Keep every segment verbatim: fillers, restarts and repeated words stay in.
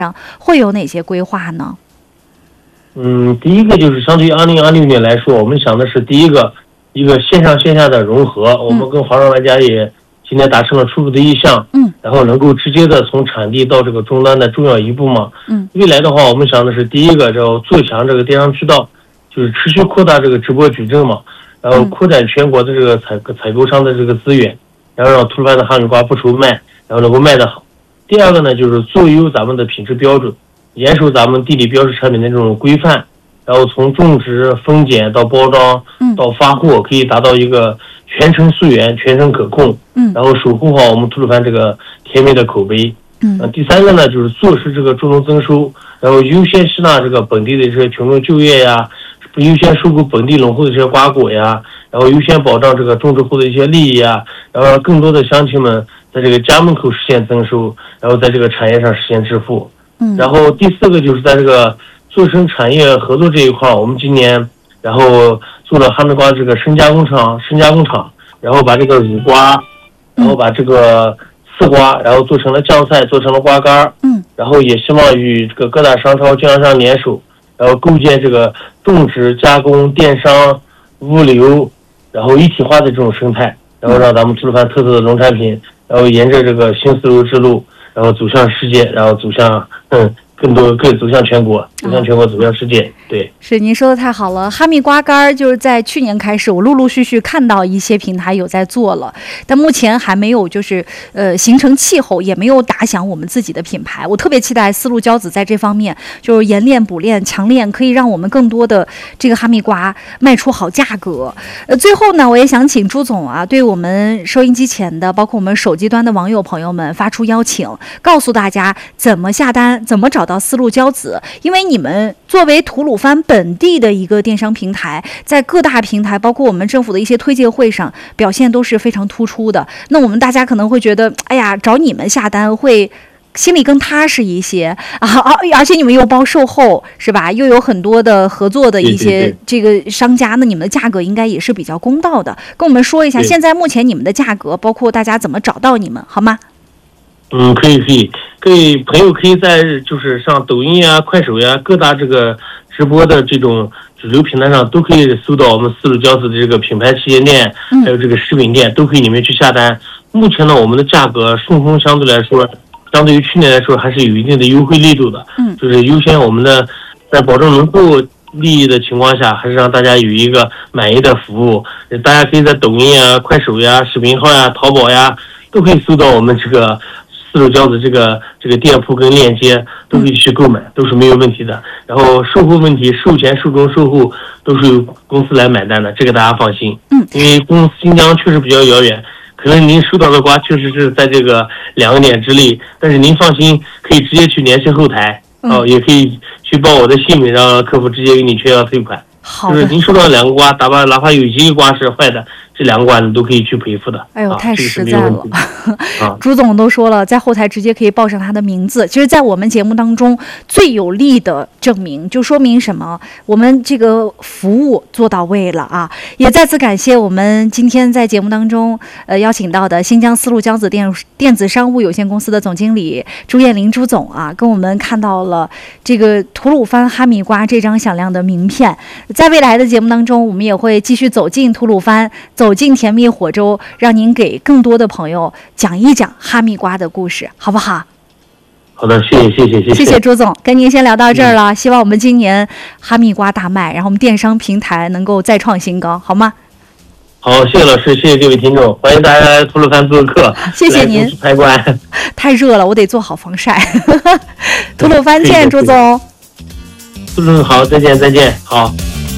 上会有哪些规划呢？ 嗯，第一个就是相对于二零二六年来说，我们想的是第一个一个线上线下的融合，我们跟华商玩家也今天达成了初步的意向，嗯，然后能够直接的从产地到这个终端的重要一步嘛，嗯，未来的话，我们想的是第一个叫做强这个电商渠道，就是持续扩大这个直播矩阵嘛，然后扩展全国的这个采采购商的这个资源，然后让吐鲁番的哈密瓜不愁卖，然后能够卖得好。第二个呢，就是做优咱们的品质标准，严守咱们地理标识产品的这种规范，然后从种植、分拣到包装到发货，可以达到一个全程溯源、全程可控，嗯，然后守护好我们吐鲁番这个甜美的口碑。嗯，呃、第三个呢，就是做实这个注重增收，然后优先吸纳这个本地的这些群众就业呀，优先收购本地农户的这些瓜果呀，然后优先保障这个种植户的一些利益呀，然后让更多的乡亲们在这个家门口实现增收，然后在这个产业上实现致富。嗯，然后第四个就是在这个做生产业合作这一块，我们今年然后做了哈密瓜这个深加工厂、深加工厂，然后把这个乳瓜，然后把这个丝瓜，然后做成了酱菜，做成了瓜干，嗯，然后也希望与这个各大商超、经销商联手，然后构建这个种植、加工、电商、物流，然后一体化的这种生态，然后让咱们吐鲁番特色的农产品，然后沿着这个新丝路之路，然后走向世界，然后走向嗯。更多更走向全国，走向全国，走向世界。对， 是您说的太好了。哈密瓜干就是在去年开始，我陆陆续续看到一些平台有在做了，但目前还没有就是呃形成气候，也没有打响我们自己的品牌。我特别期待丝路骄子在这方面就是研练补练强练，可以让我们更多的这个哈密瓜卖出好价格。呃，最后呢，我也想请朱总啊，对我们收音机前的，包括我们手机端的网友朋友们发出邀请，告诉大家怎么下单，怎么找到到丝路骄子，因为你们作为吐鲁番本地的一个电商平台，在各大平台包括我们政府的一些推介会上表现都是非常突出的。那我们大家可能会觉得，哎呀，找你们下单会心里更踏实一些啊，而且你们又包售后是吧？又有很多的合作的一些这个商家，那你们的价格应该也是比较公道的。跟我们说一下，现在目前你们的价格，包括大家怎么找到你们，好吗？ 嗯，可以可以，可以，朋友可以在就是上抖音呀、快手呀各大这个直播的这种主流平台上都可以搜到我们丝路骄子的这个品牌旗舰店，还有这个食品店，都可以里面去下单。目前呢，我们的价格顺丰相对来说，相对于去年来说还是有一定的优惠力度的。嗯，就是优先我们的在保证农户利益的情况下，还是让大家有一个满意的服务。大家可以在抖音呀、快手呀、视频号呀、淘宝呀，都可以搜到我们这个丝路骄子这个这个店铺跟链接，都可以去购买，都是没有问题的。然后售后问题，售前、售中、售后都是由公司来买单的，这个大家放心。嗯，因为公司新疆确实比较遥远，可能您收到的瓜确实是在这个两个点之内，但是您放心，可以直接去联系后台，哦，也可以去报我的姓名，让客服直接给你确要退款。好，就是您收到两个瓜，哪怕哪怕有一个瓜是坏的，这两个瓜你都可以去赔付的。 哎呦， 啊、 太实在了！ 啊、 朱总都说了，在后台直接可以报上他的名字，就是在我们节目当中最有力的证明，就说明什么？我们这个服务做到位了啊！也再次感谢我们今天在节目当中呃邀请到的新疆丝路骄子电电子商务有限公司的总经理朱艳玲朱总啊，跟我们看到了这个吐鲁番哈密瓜这张响亮的名片。在未来的节目当中，我们也会继续走进吐鲁番，走进甜蜜火州，让您给更多的朋友讲一讲哈密瓜的故事，好不好？ 好的，谢谢谢谢谢谢。 谢谢朱总，跟您先聊到这儿了。嗯、希望我们今年哈密瓜大卖，然后我们电商平台能够再创新高，好吗？ 好，谢谢老师，谢谢各位听众，欢迎大家来吐鲁番做客。 谢谢您。 参观。 太热了，我得做好防晒。吐鲁番见，朱总。 朱总好，再见再见，好。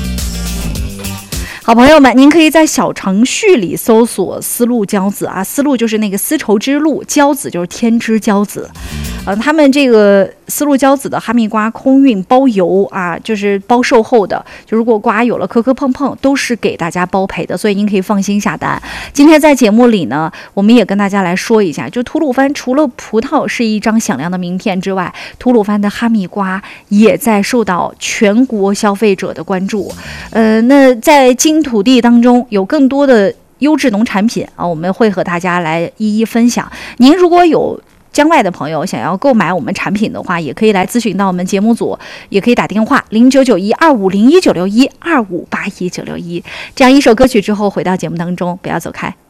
好朋友们，您可以在小程序里搜索丝路骄子啊，丝路就是那个丝绸之路，骄子就是天之骄子。呃，他们这个丝路骄子的哈密瓜空运包邮啊，就是包售后的，就如果瓜有了磕磕碰碰，都是给大家包赔的，所以您可以放心下单。今天在节目里呢，我们也跟大家来说一下，就吐鲁番除了葡萄是一张响亮的名片之外，吐鲁番的哈密瓜也在受到全国消费者的关注。呃，那在今土地当中有更多的优质农产品啊，我们会和大家来一一分享。您如果有疆外的朋友想要购买我们产品的话，也可以来咨询到我们节目组，也可以打电话零九九一二五零一九六一二五八一九六一。这样一首歌曲之后，回到节目当中，不要走开。